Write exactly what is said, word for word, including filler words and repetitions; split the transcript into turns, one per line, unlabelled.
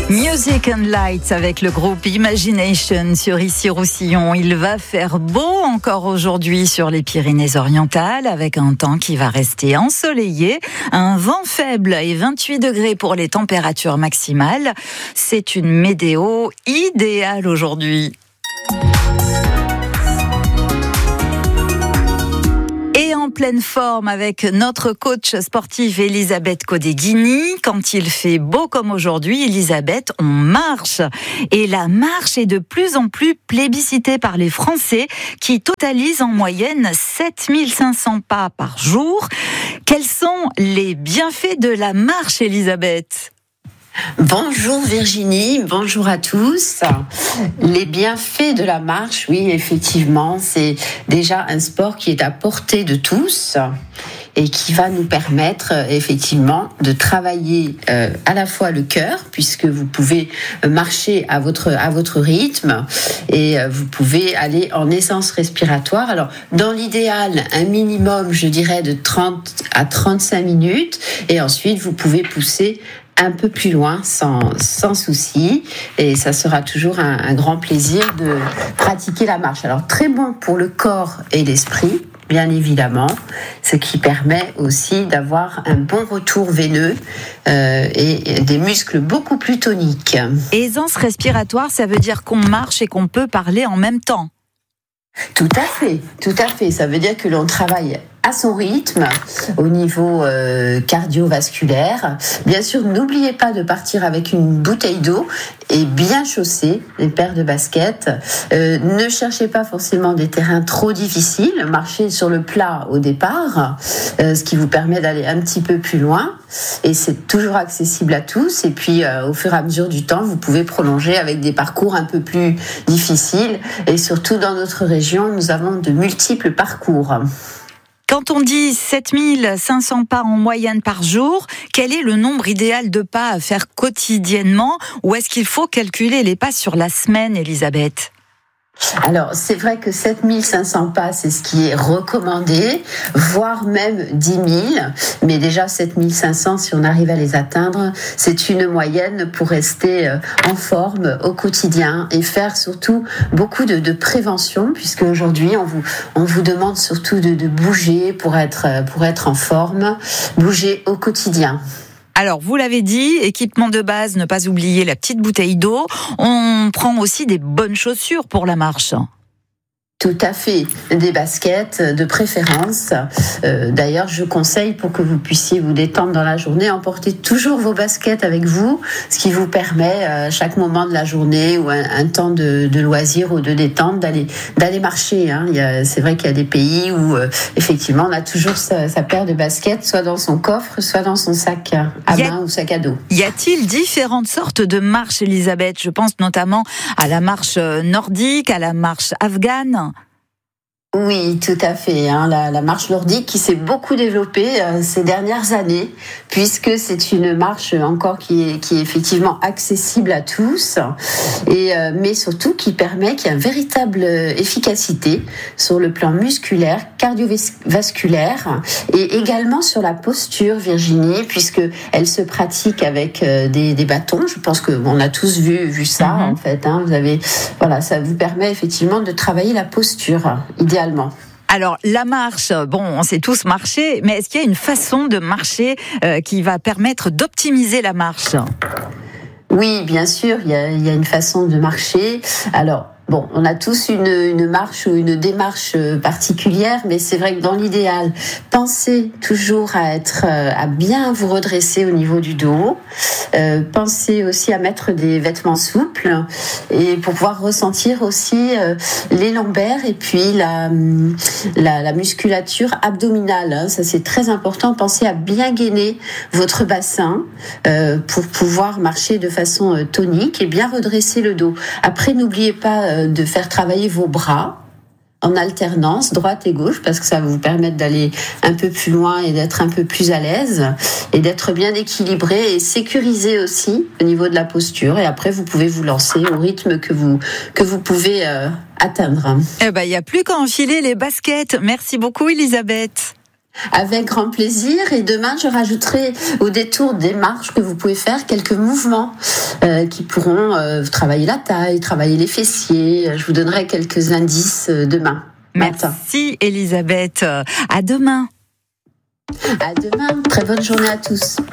Music and Lights avec le groupe Imagination sur Issy-Roussillon. Il va faire beau encore aujourd'hui sur les Pyrénées-Orientales avec un temps qui va rester ensoleillé, un vent faible et vingt-huit degrés pour les températures maximales. C'est une météo idéale aujourd'hui. En pleine forme avec notre coach sportive Elisabeth Codeghini. Quand il fait beau comme aujourd'hui, Elisabeth, on marche. Et la marche est de plus en plus plébiscitée par les Français qui totalisent en moyenne sept mille cinq cents pas par jour. Quels sont les bienfaits de la marche, Elisabeth ?
Bonjour Virginie, bonjour à tous. Les bienfaits de la marche, oui, effectivement, c'est déjà un sport qui est à portée de tous et qui va nous permettre effectivement de travailler euh, à la fois le cœur, puisque vous pouvez marcher à votre à votre rythme et euh, vous pouvez aller en aisance respiratoire. Alors dans l'idéal, un minimum, je dirais, de trente à trente-cinq minutes, et ensuite vous pouvez pousser un peu plus loin sans, sans souci, et ça sera toujours un, un grand plaisir de pratiquer la marche. Alors très bon pour le corps et l'esprit, bien évidemment, ce qui permet aussi d'avoir un bon retour veineux euh, et des muscles beaucoup plus toniques.
Aisance respiratoire, ça veut dire qu'on marche et qu'on peut parler en même temps.
Tout à fait, tout à fait. Ça veut dire que l'on travaille à son rythme, au niveau euh, cardiovasculaire. Bien sûr, n'oubliez pas de partir avec une bouteille d'eau et bien chaussée, une paire de baskets. Euh, ne cherchez pas forcément des terrains trop difficiles. Marchez sur le plat au départ, euh, ce qui vous permet d'aller un petit peu plus loin. Et c'est toujours accessible à tous. Et puis, euh, au fur et à mesure du temps, vous pouvez prolonger avec des parcours un peu plus difficiles. Et surtout, dans notre région, nous avons de multiples parcours.
Quand on dit sept mille cinq cents pas en moyenne par jour, quel est le nombre idéal de pas à faire quotidiennement, ou est-ce qu'il faut calculer les pas sur la semaine, Elisabeth ?
Alors, c'est vrai que sept mille cinq cents pas, c'est ce qui est recommandé, voire même dix mille. Mais déjà, sept mille cinq cents, si on arrive à les atteindre, c'est une moyenne pour rester en forme au quotidien et faire surtout beaucoup de, de prévention, puisque aujourd'hui, on vous, on vous demande surtout de, de bouger pour être, pour être en forme, bouger au quotidien.
Alors, vous l'avez dit, équipement de base, ne pas oublier la petite bouteille d'eau. On prend aussi des bonnes chaussures pour la marche.
Tout à fait, des baskets de préférence. Euh, d'ailleurs, je conseille, pour que vous puissiez vous détendre dans la journée, emportez toujours vos baskets avec vous, ce qui vous permet, à chaque moment de la journée ou un, un temps de, de loisir ou de détente, d'aller, d'aller marcher. Hein. Il y a, c'est vrai qu'il y a des pays où, euh, effectivement, on a toujours sa, sa paire de baskets, soit dans son coffre, soit dans son sac à main ou sac à dos.
Y a-t-il différentes sortes de marches, Elisabeth ? Je pense notamment à la marche nordique, à la marche afghane.
Oui, tout à fait. Hein. La, la marche nordique qui s'est beaucoup développée euh, ces dernières années, puisque c'est une marche encore qui est, qui est effectivement accessible à tous, et euh, mais surtout qui permet, qui a une véritable efficacité sur le plan musculaire, cardiovasculaire, et également sur la posture, Virginie, puisque elle se pratique avec euh, des, des bâtons. Je pense que on a tous vu vu ça mm-hmm. en fait. Hein. Vous avez, voilà, ça vous permet effectivement de travailler la posture idéalement.
Alors, la marche, bon, on sait tous marcher, mais est-ce qu'il y a une façon de marcher euh, qui va permettre d'optimiser la marche ?
Oui, bien sûr, il y a, il y a une façon de marcher. Alors, bon, on a tous une, une marche ou une démarche particulière, mais c'est vrai que dans l'idéal, pensez toujours à être, à bien vous redresser au niveau du dos. Euh, pensez aussi à mettre des vêtements souples et pour pouvoir ressentir aussi euh, les lombaires et puis la, la, la musculature abdominale. Hein, ça, c'est très important. Pensez à bien gainer votre bassin euh, pour pouvoir marcher de façon euh, tonique et bien redresser le dos. Après, n'oubliez pas euh, de faire travailler vos bras en alternance, droite et gauche, parce que ça va vous permettre d'aller un peu plus loin et d'être un peu plus à l'aise et d'être bien équilibré et sécurisé aussi au niveau de la posture. Et après, vous pouvez vous lancer au rythme que vous, que vous pouvez euh, atteindre.
Eh ben, il n'y a plus qu'à enfiler les baskets. Merci beaucoup, Elisabeth.
Avec grand plaisir. Et demain, je rajouterai au détour des marches que vous pouvez faire quelques mouvements euh, qui pourront euh, travailler la taille, travailler les fessiers. Je vous donnerai quelques indices demain.
Merci
matin.
Elisabeth. À demain.
À demain. Très bonne journée à tous.